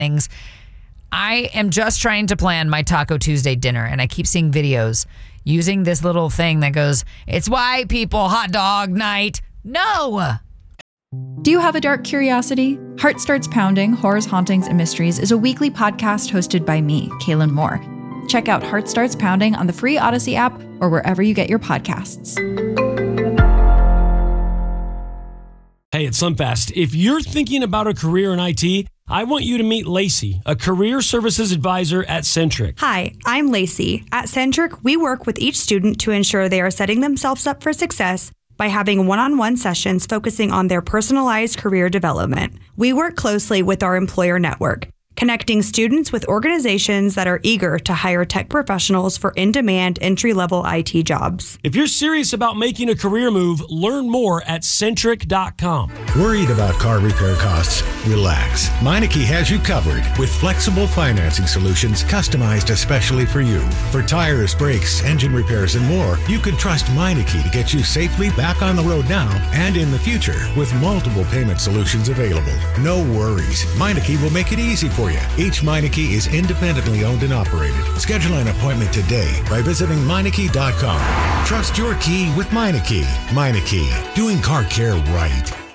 things. I am just trying to plan my Taco Tuesday dinner, and I keep seeing videos using this little thing that goes, "It's white people hot dog night." No. Do you have a dark curiosity? Heart Starts Pounding, Horrors, Hauntings, and Mysteries is a weekly podcast hosted by me, Kaylin Moore. Check out Heart Starts Pounding on the free Odyssey app or wherever you get your podcasts. Hey, it's SunFast. If you're thinking about a career in IT, I want you to meet Lacey, a career services advisor at Centric. Hi, I'm Lacey. At Centric, we work with each student to ensure they are setting themselves up for success by having one-on-one sessions focusing on their personalized career development. We work closely with our employer network, connecting students with organizations that are eager to hire tech professionals for in-demand entry-level IT jobs. If you're serious about making a career move, learn more at Centric.com. Worried about car repair costs? Relax. Meineke has you covered with flexible financing solutions customized especially for you. For tires, brakes, engine repairs, and more, you can trust Meineke to get you safely back on the road now and in the future with multiple payment solutions available. No worries. Meineke will make it easy for you. Each Meineke is independently owned and operated. Schedule an appointment today by visiting Meineke.com. Trust your key with Meineke. Meineke, doing car care right.